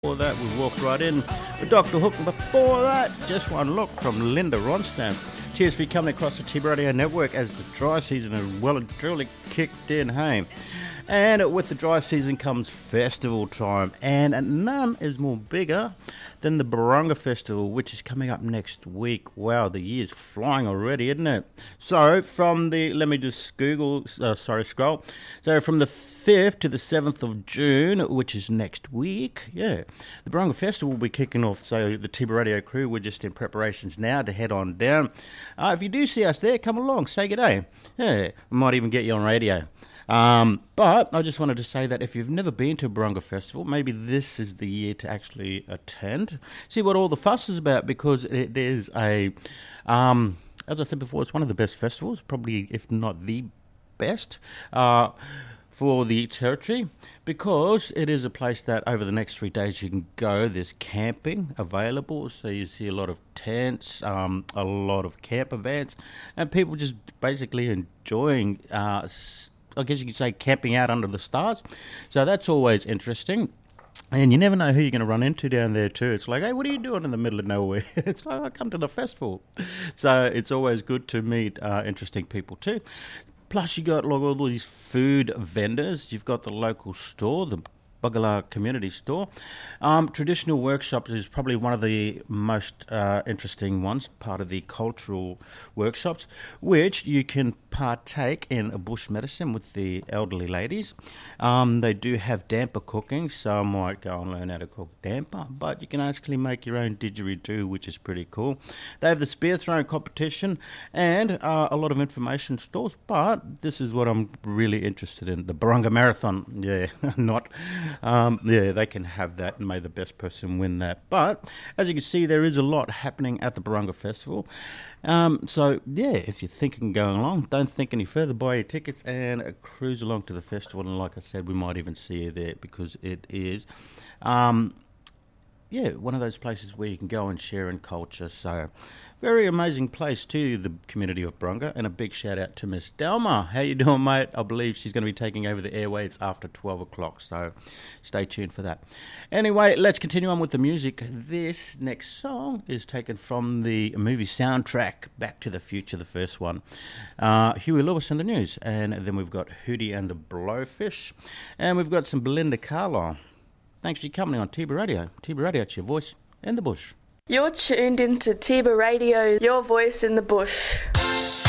Before that, we walked right in with Dr. Hook, and before that, Just One Look from Linda Ronstadt. Cheers for you coming across the Tiba Radio Network as the dry season has well and truly kicked in, hey? And with the dry season comes festival time, and none is more bigger than the Barunga Festival, which is coming up next week. Wow, the year's flying already, isn't it? So, let me just scroll. So, from the 5th to the 7th of June, which is next week, the Barunga Festival will be kicking off. So, the Tiba Radio crew, we're just in preparations now to head on down. If you do see us there, come along, say good day. Yeah, we might even get you on radio. But I just wanted to say that if you've never been to a Barunga Festival, maybe this is the year to actually attend. See what all the fuss is about, because it is as I said before, it's one of the best festivals, probably if not the best, for the territory, because it is a place that over the next 3 days you can go. There's camping available, so you see a lot of tents, a lot of camper vans, and people just basically enjoying I guess you could say camping out under the stars. So that's always interesting. And you never know who you're going to run into down there too. It's like, hey, what are you doing in the middle of nowhere? It's like, I come to the festival. So it's always good to meet interesting people too. Plus you got like all these food vendors. You've got the local store, the Bugala Community Store. Traditional workshops is probably one of the most interesting ones, part of the cultural workshops, which you can partake in a bush medicine with the elderly ladies. They do have damper cooking, so I might go and learn how to cook damper, but you can actually make your own didgeridoo, which is pretty cool. They have the spear throwing competition and a lot of information stores, but this is what I'm really interested in, the Barunga Marathon. They can have that, and may the best person win that. But as you can see, there is a lot happening at the Barunga Festival. If you're thinking of going along, don't think any further. Buy your tickets and cruise along to the festival. And like I said, we might even see you there, because it is, one of those places where you can go and share in culture. So, very amazing place too, the community of Barunga, and a big shout out to Miss Delma. How you doing, mate? I believe she's going to be taking over the airwaves after 12 o'clock, so stay tuned for that. Anyway, let's continue on with the music. This next song is taken from the movie soundtrack, Back to the Future, the first one. Huey Lewis and the News, and then we've got Hootie and the Blowfish, and we've got some Belinda Carlisle. Thanks for coming on Tiba Radio. Tiba Radio, it's your voice in the bush. You're tuned into Tiba Radio, your voice in the bush.